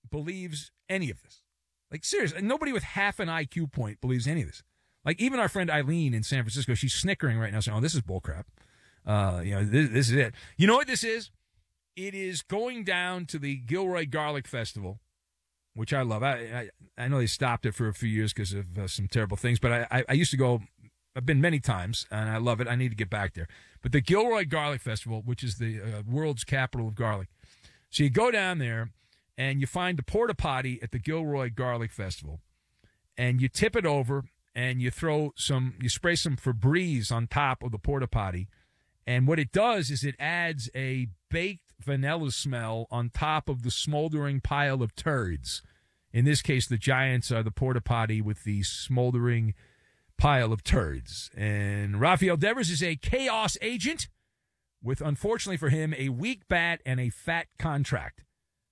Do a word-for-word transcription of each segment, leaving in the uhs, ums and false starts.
believes any of this. Like, seriously, nobody with half an I Q point believes any of this. Like, even our friend Eileen in San Francisco, she's snickering right now saying, oh, this is bullcrap. Uh, you know, this, this is it. You know what this is? It is going down to the Gilroy Garlic Festival, which I love. I I, I know they stopped it for a few years because of uh, some terrible things, but I, I, I used to go. I've been many times, and I love it. I need to get back there. But the Gilroy Garlic Festival, which is the uh, world's capital of garlic. So you go down there, and you find the porta potty at the Gilroy Garlic Festival, and you tip it over, and you throw some, you spray some Febreze on top of the porta potty, and what it does is it adds a baked vanilla smell on top of the smoldering pile of turds. In this case, the Giants are the porta potty with the smoldering pile of turds. And Rafael Devers is a chaos agent with, unfortunately for him, a weak bat and a fat contract.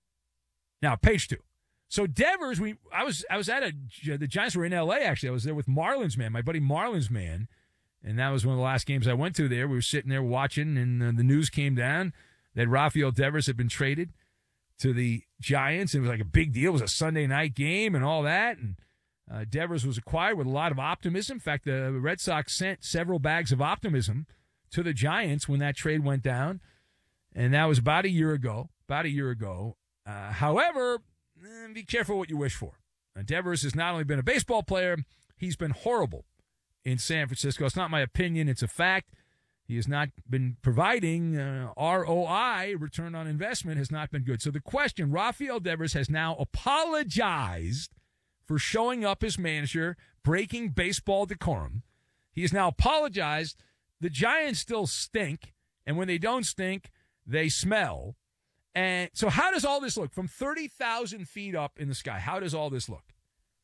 Now, page two. So Devers, we I was I was at a the Giants were in L A actually. I was there with Marlins Man, my buddy Marlins Man, and that was one of the last games I went to there. We were sitting there watching, and uh, the news came down that Rafael Devers had been traded to the Giants. It was like a big deal. It was a Sunday night game and all that, and Uh, Devers was acquired with a lot of optimism. In fact, the Red Sox sent several bags of optimism to the Giants when that trade went down, and that was about a year ago. About a year ago. Uh, however, eh, be careful what you wish for. Uh, Devers has not only been a baseball player, he's been horrible in San Francisco. It's not my opinion. It's a fact. He has not been providing uh, R O I, return on investment, has not been good. So the question, Rafael Devers has now apologized for showing up as manager, breaking baseball decorum. He has now apologized. The Giants still stink, and when they don't stink, they smell. And so how does all this look? From thirty thousand feet up in the sky, how does all this look?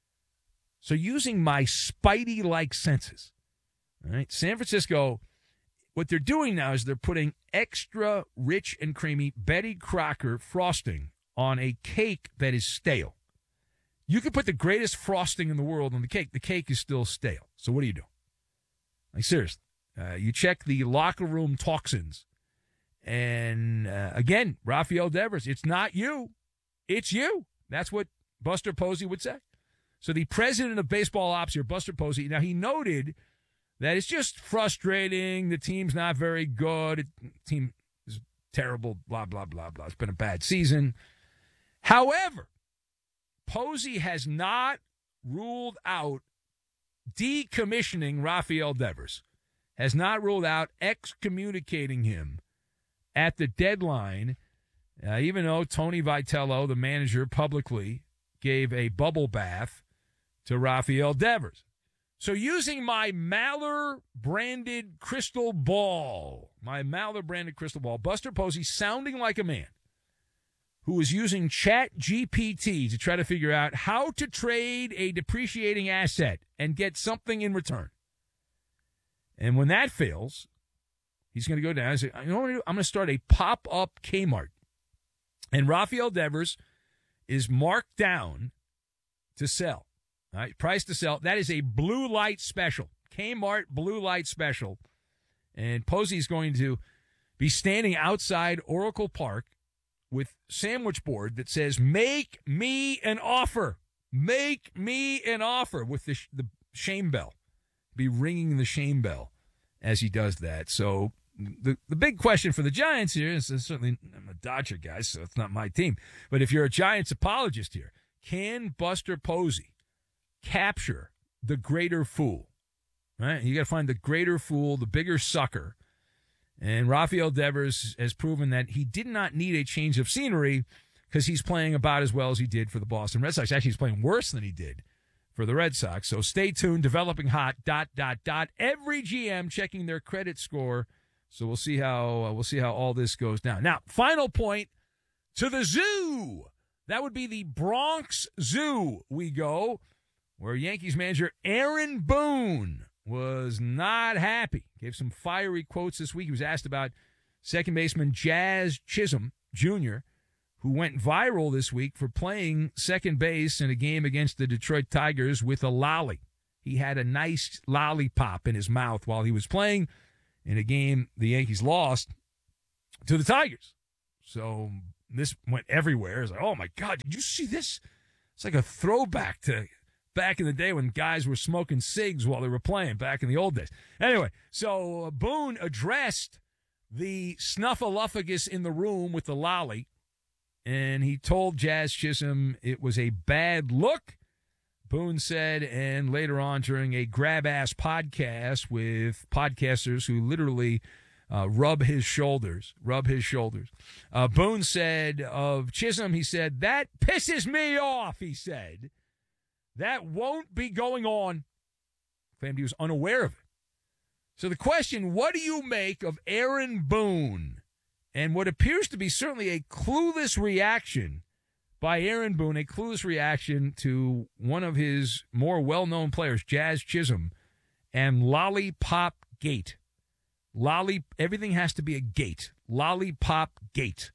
So using my Spidey-like senses, all right, San Francisco, what they're doing now is they're putting extra rich and creamy Betty Crocker frosting on a cake that is stale. You could put the greatest frosting in the world on the cake. The cake is still stale. So what do you do? Like, seriously. Uh, you check the locker room toxins. And, uh, again, Rafael Devers, it's not you. It's you. That's what Buster Posey would say. So the president of baseball ops here, Buster Posey, now he noted that it's just frustrating. The team's not very good. The team is terrible, blah, blah, blah, blah. It's been a bad season. However, Posey has not ruled out decommissioning Rafael Devers, has not ruled out excommunicating him at the deadline, uh, even though Tony Vitello, the manager, publicly gave a bubble bath to Rafael Devers. So using my Maller-branded crystal ball, my Maller-branded crystal ball, Buster Posey, sounding like a man who is using Chat G P T to try to figure out how to trade a depreciating asset and get something in return. And when that fails, he's going to go down and say, you know what I'm going to do? I'm going to start a pop-up Kmart. And Rafael Devers is marked down to sell. All right, price to sell. That is a blue light special. Kmart blue light special. And Posey is going to be standing outside Oracle Park with sandwich board that says, make me an offer. Make me an offer with the, sh- the shame bell. Be ringing the shame bell as he does that. So the the big question for the Giants here is, is certainly, I'm a Dodger guy, so it's not my team. But if you're a Giants apologist here, can Buster Posey capture the greater fool? Right? You got to find the greater fool, the bigger sucker. And Rafael Devers has proven that he did not need a change of scenery because he's playing about as well as he did for the Boston Red Sox. Actually, he's playing worse than he did for the Red Sox. So stay tuned. Developing hot, dot, dot, dot. Every G M checking their credit score. So we'll see how uh, we'll see how all this goes down. Now, final point, to the zoo. That would be the Bronx Zoo we go, where Yankees manager Aaron Boone was not happy. Gave some fiery quotes this week. He was asked about second baseman Jazz Chisholm Junior, who went viral this week for playing second base in a game against the Detroit Tigers with a lolly. He had a nice lollipop in his mouth while he was playing in a game the Yankees lost to the Tigers. So this went everywhere. It's like, oh, my God, did you see this? It's like a throwback to back in the day when guys were smoking cigs while they were playing back in the old days. Anyway, so uh, Boone addressed the snuffleupagus in the room with the lolly, and he told Jazz Chisholm it was a bad look. Boone said, and later on during a grab-ass podcast with podcasters who literally uh, rub his shoulders, rub his shoulders, uh, Boone said of Chisholm, he said, that pisses me off, he said. That won't be going on. Claimed he was unaware of it. So the question, what do you make of Aaron Boone and what appears to be certainly a clueless reaction by Aaron Boone, a clueless reaction to one of his more well-known players, Jazz Chisholm, and Lollipop Gate. Lolly, everything has to be a gate. Lollipop Gate.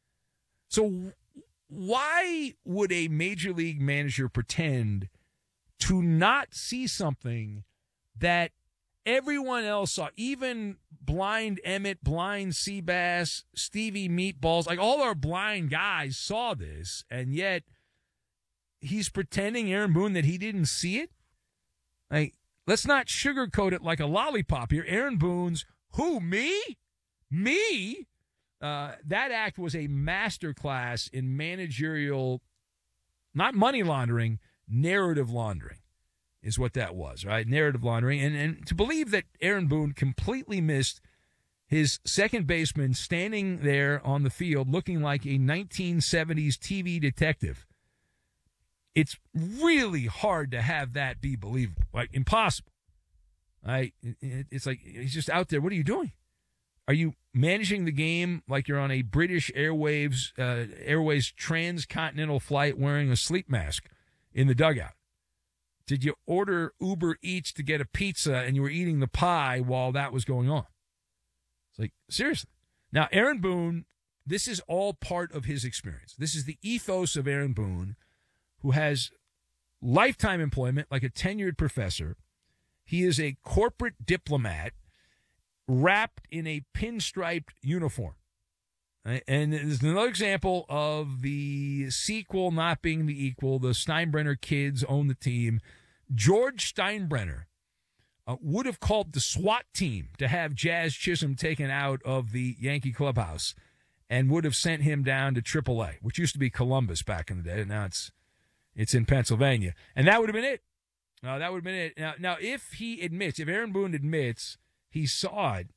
So why would a major league manager pretend to not see something that everyone else saw? Even blind Emmett, blind Seabass, Stevie Meatballs, like all our blind guys saw this, and yet he's pretending, Aaron Boone, that he didn't see it? Like, let's not sugarcoat it like a lollipop here. Aaron Boone's, who, me? Me? Uh, that act was a masterclass in managerial, not money laundering, narrative laundering is what that was, right? Narrative laundering. And, and to believe that Aaron Boone completely missed his second baseman standing there on the field looking like a nineteen seventies T V detective, it's really hard to have that be believable. Like, impossible. Right? It, it, it's like, he's just out there. What are you doing? Are you managing the game like you're on a British Airwaves uh, Airways transcontinental flight wearing a sleep mask in the dugout? Did you order Uber Eats to get a pizza and you were eating the pie while that was going on? It's like, seriously. Now, Aaron Boone, this is all part of his experience. This is the ethos of Aaron Boone, who has lifetime employment like a tenured professor. He is a corporate diplomat wrapped in a pinstriped uniform. And there's another example of the sequel not being the equal. The Steinbrenner kids own the team. George Steinbrenner uh, would have called the SWAT team to have Jazz Chisholm taken out of the Yankee clubhouse and would have sent him down to triple A, which used to be Columbus back in the day. Now it's it's in Pennsylvania. And that would have been it. Uh, that would have been it. Now, now, if he admits, if Aaron Boone admits he saw it,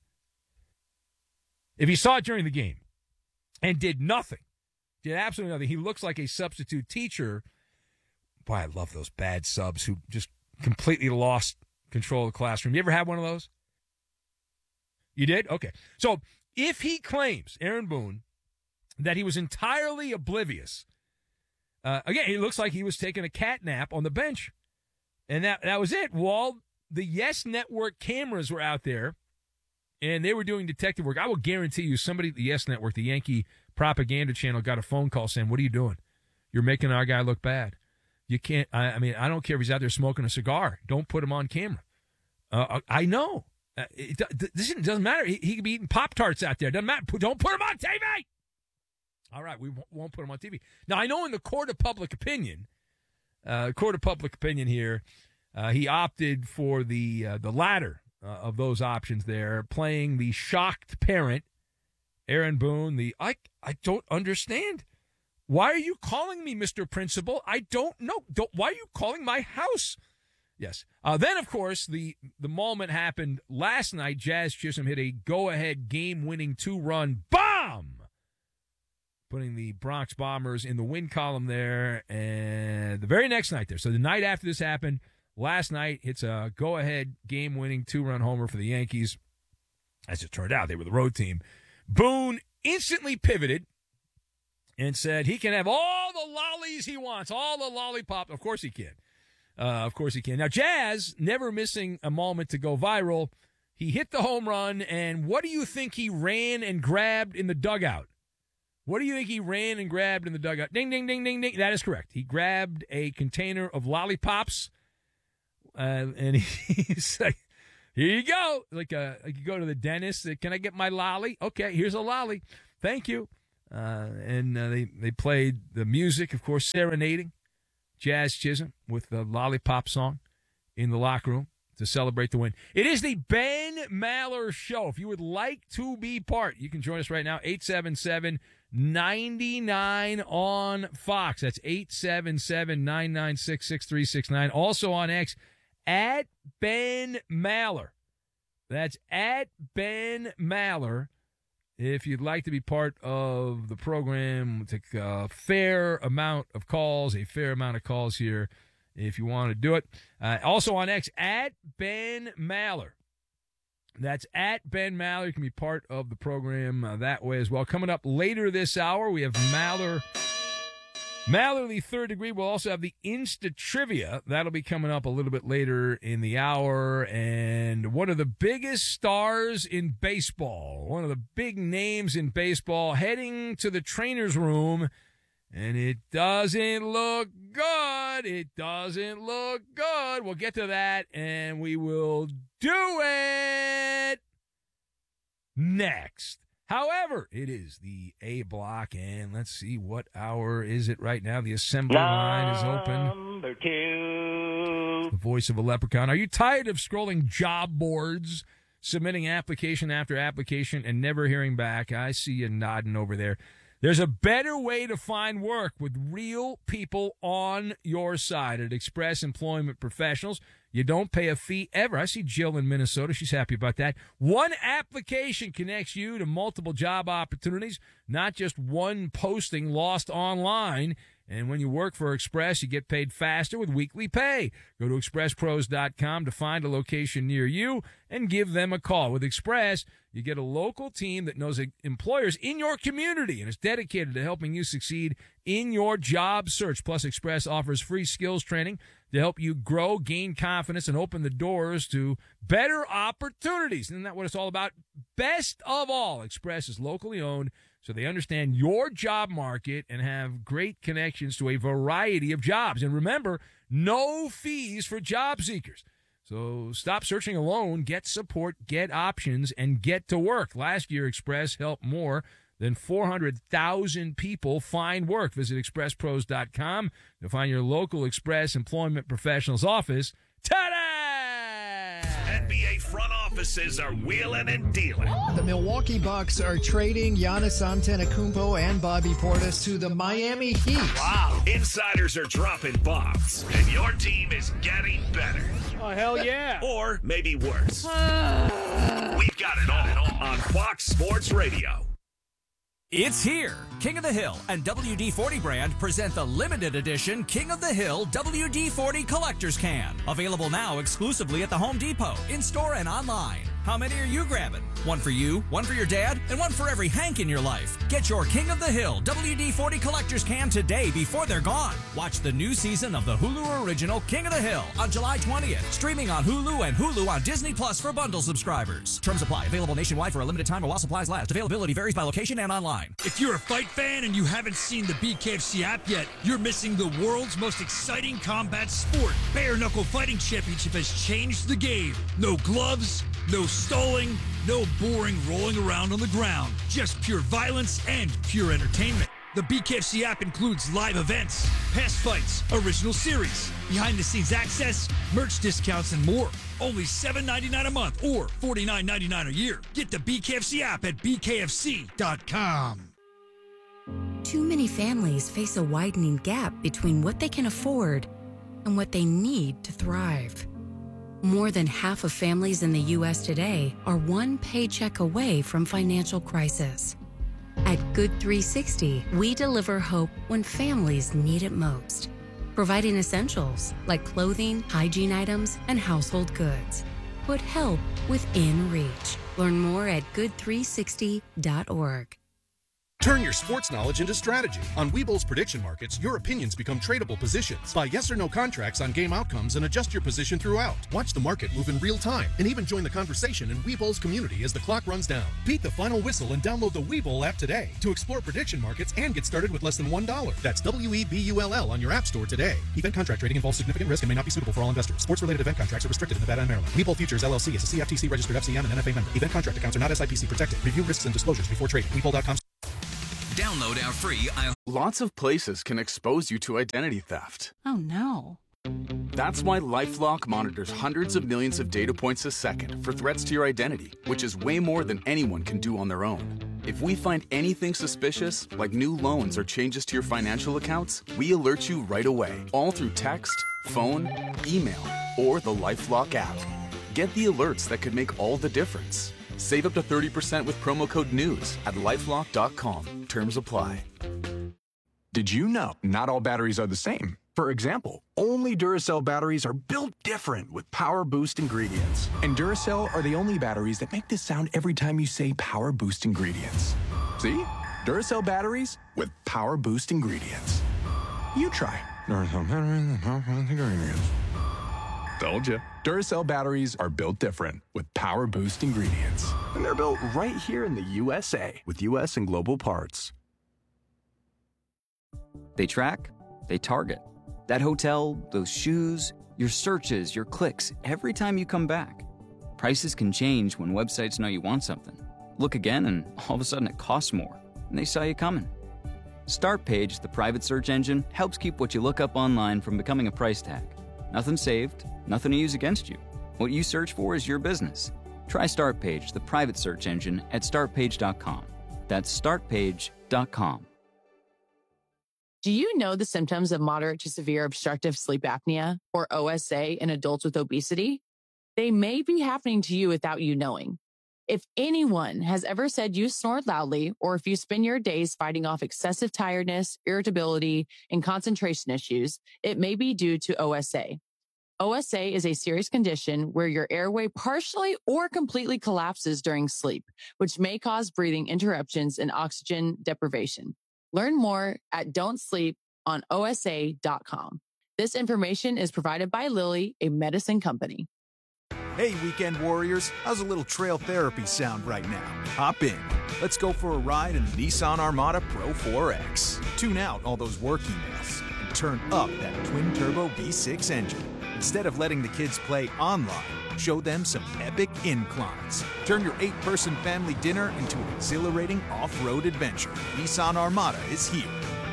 if he saw it during the game and did nothing, did absolutely nothing, he looks like a substitute teacher. Boy, I love those bad subs who just completely lost control of the classroom. You ever had one of those? You did? Okay. So if he claims, Aaron Boone, that he was entirely oblivious, uh, again, he looks like he was taking a cat nap on the bench. And that, that was it. While the Yes Network cameras were out there and they were doing detective work, I will guarantee you somebody at the Yes Network, the Yankee propaganda channel, got a phone call saying, what are you doing? You're making our guy look bad. You can't, I, I mean, I don't care if he's out there smoking a cigar. Don't put him on camera. Uh, I know. Uh, it, this doesn't matter. He, he could be eating Pop-Tarts out there. Doesn't matter. Don't put him on T V. All right, we won't put him on T V. Now, I know in the court of public opinion, uh, court of public opinion here, uh, he opted for the uh, the latter uh, of those options there, playing the shocked parent, Aaron Boone. The I I don't understand. Why are you calling me, Mister Principal? I don't know. Don't, why are you calling my house? Yes. Uh, then, of course, the, the moment happened last night. Jazz Chisholm hit a go-ahead game-winning two-run bomb, putting the Bronx Bombers in the win column there. And the very next night there, so the night after this happened, last night, hits a go-ahead game-winning two-run homer for the Yankees. As it turned out, they were the road team. Boone instantly pivoted and said he can have all the lollies he wants, all the lollipop. Of course he can. Uh, of course he can. Now, Jazz, never missing a moment to go viral. He hit the home run, and what do you think he ran and grabbed in the dugout? What do you think he ran and grabbed in the dugout? Ding, ding, ding, ding, ding. That is correct. He grabbed a container of lollipops, uh, and he's like, here you go. Like, uh, like you go to the dentist. Can I get my lolly? Okay, here's a lolly. Thank you. Uh, and uh, they, they played the music, of course, Serenading, Jazz Chisholm with the Lollipop song in the locker room to celebrate the win. It is the Ben Maller Show. If you would like to be part, you can join us right now, eight seven seven, nine nine on Fox. That's eight seven seven, nine nine six, six three six nine. Also on X, at Ben Maller. That's at Ben Maller. If you'd like to be part of the program, take a fair amount of calls, a fair amount of calls here if you want to do it. Uh, also on X, at Ben Maller. That's at Ben Maller. You can be part of the program uh, that way as well. Coming up later this hour, we have Maller. Mallerly Third Degree. We'll also have the Insta Trivia. That'll be coming up a little bit later in the hour. And one of the biggest stars in baseball, one of the big names in baseball, heading to the trainer's room. And it doesn't look good. It doesn't look good. We'll get to that, and we will do it next. However, it is the A block, and let's see, what hour is it right now? The assembly line is open. Number two. The voice of a leprechaun. Are you tired of scrolling job boards, submitting application after application, and never hearing back? I see you nodding over there. There's a better way to find work with real people on your side at Express Employment Professionals. You don't pay a fee ever. I see Jill in Minnesota. She's happy about that. One application connects you to multiple job opportunities, not just one posting lost online. And when you work for Express, you get paid faster with weekly pay. Go to express pros dot com to find a location near you and give them a call. With Express, you get a local team that knows employers in your community and is dedicated to helping you succeed in your job search. Plus, Express offers free skills training to help you grow, gain confidence, and open the doors to better opportunities. Isn't that what it's all about? Best of all, Express is locally owned, so they understand your job market and have great connections to a variety of jobs. And remember, no fees for job seekers. So stop searching alone, get support, get options, and get to work. Last year, Express helped more than four hundred thousand people find work. Visit express pros dot com to find your local Express Employment Professionals office. Ta-da! N B A front offices are wheeling and dealing. The Milwaukee Bucks are trading Giannis Antetokounmpo and Bobby Portis to the Miami Heat. Wow. Insiders are dropping bombs, and your team is getting better. Oh, hell yeah. Or maybe worse. We've got it all on Fox Sports Radio. It's here. King of the Hill and W D forty brand present the limited edition King of the Hill W D forty Collector's Can. Available now exclusively at the Home Depot, in-store and online. How many are you grabbing? One for you, one for your dad, and one for every Hank in your life. Get your King of the Hill W D forty Collector's Can today before they're gone. Watch the new season of the Hulu original King of the Hill on July twentieth. Streaming on Hulu and Hulu on Disney Plus for bundle subscribers. Terms apply. Available nationwide for a limited time or while supplies last. Availability varies by location and online. If you're a fight fan and you haven't seen the B K F C app yet, you're missing the world's most exciting combat sport. Bare Knuckle Fighting Championship has changed the game. No gloves, no stalling, no boring rolling around on the ground. Just pure violence and pure entertainment. The B K F C app includes live events, past fights, original series, behind-the-scenes access, merch discounts, and more. Only seven ninety-nine a month or forty-nine ninety-nine a year. Get the B K F C app at b k f c dot com. Too many families face a widening gap between what they can afford and what they need to thrive. More than half of families in the U S today are one paycheck away from financial crisis. At Good three sixty, we deliver hope when families need it most, providing essentials like clothing, hygiene items, and household goods. Put help within reach. Learn more at good three sixty dot org. Turn your sports knowledge into strategy. On Webull's prediction markets, your opinions become tradable positions. Buy yes or no contracts on game outcomes and adjust your position throughout. Watch the market move in real time and even join the conversation in Webull's community as the clock runs down. Beat the final whistle and download the Webull app today to explore prediction markets and get started with less than one dollar. That's W E B U L L on your app store today. Event contract trading involves significant risk and may not be suitable for all investors. Sports-related event contracts are restricted in Nevada and Maryland. Webull Futures, L L C is a C F T C-registered F C M and N F A member. Event contract accounts are not S I P C protected. Review risks and disclosures before trading. Webull dot com. Download Download our free I- Lots of places can expose you to identity theft. Oh, no. That's why LifeLock monitors hundreds of millions of data points a second for threats to your identity, which is way more than anyone can do on their own. If we find anything suspicious, like new loans or changes to your financial accounts, we alert you right away, all through text, phone, email, or the LifeLock app. Get the alerts that could make all the difference. Save up to thirty percent with promo code NEWS at lifelock dot com. Terms apply. Did you know not all batteries are the same? For example, only Duracell batteries are built different with Power Boost ingredients. And Duracell are the only batteries that make this sound every time you say Power Boost ingredients. See? Duracell batteries with Power Boost ingredients. You try. Duracell batteries with Power Boost ingredients. Told you. Duracell batteries are built different with Power Boost ingredients. And they're built right here in the U S A with U S and global parts. They track, they target. That hotel, those shoes, your searches, your clicks, every time you come back. Prices can change when websites know you want something. Look again and all of a sudden it costs more, and they saw you coming. Startpage, the private search engine, helps keep what you look up online from becoming a price tag. Nothing saved, nothing to use against you. What you search for is your business. Try Startpage, the private search engine, at start page dot com. That's start page dot com. Do you know the symptoms of moderate to severe obstructive sleep apnea, or O S A, in adults with obesity? They may be happening to you without you knowing. If anyone has ever said you snore loudly, or if you spend your days fighting off excessive tiredness, irritability, and concentration issues, it may be due to O S A. O S A is a serious condition where your airway partially or completely collapses during sleep, which may cause breathing interruptions and oxygen deprivation. Learn more at don't sleep on O S A dot com. This information is provided by Lilly, a medicine company. Hey, weekend warriors, how's a little trail therapy sound right now? Hop in. Let's go for a ride in the Nissan Armada Pro four X. Tune out all those work emails and turn up that twin-turbo V six engine. Instead of letting the kids play online, show them some epic inclines. Turn your eight-person family dinner into an exhilarating off-road adventure. Nissan Armada is here.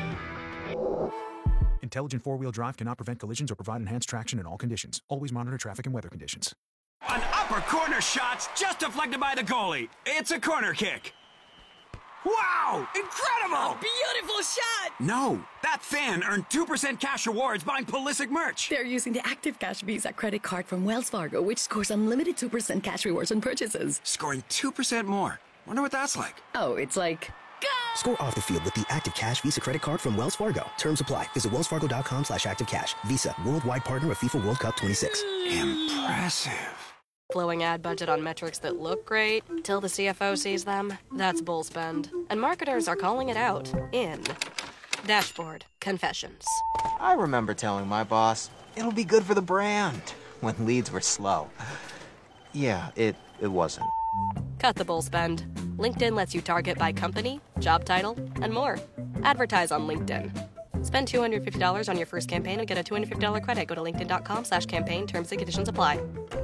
Intelligent four-wheel drive cannot prevent collisions or provide enhanced traction in all conditions. Always monitor traffic and weather conditions. An upper corner shot's just deflected by the goalie. It's a corner kick. Wow! Incredible! A beautiful shot! No, that fan earned two percent cash rewards buying Pulisic merch. They're using the Active Cash Visa credit card from Wells Fargo, which scores unlimited two percent cash rewards on purchases. Scoring two percent more. Wonder what that's like. Oh, it's like... Go! Score off the field with the Active Cash Visa credit card from Wells Fargo. Terms apply. Visit wellsfargo.com slash activecash. Visa, worldwide partner of FIFA World Cup twenty-six. Impressive. Blowing ad budget on metrics that look great till the C F O sees them. That's bull spend. And marketers are calling it out in Dashboard Confessions. I remember telling my boss, it'll be good for the brand, when leads were slow. Yeah, it, it wasn't. Cut the bull spend. LinkedIn lets you target by company, job title, and more. Advertise on LinkedIn. Spend two hundred fifty dollars on your first campaign and get a two hundred fifty dollars credit. Go to linkedin.com slash campaign. Terms and conditions apply.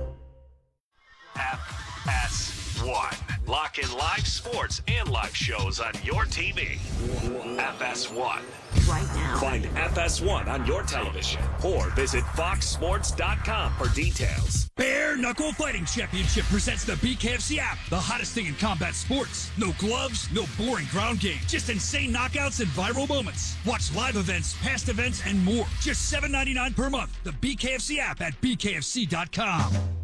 F S one. Lock in live sports and live shows on your T V. F S one. Right now. Find F S one on your television or visit fox sports dot com for details. Bare Knuckle Fighting Championship presents the B K F C app, the hottest thing in combat sports. No gloves, no boring ground game, just insane knockouts and viral moments. Watch live events, past events, and more. Just seven ninety-nine per month. The B K F C app at b k f c dot com.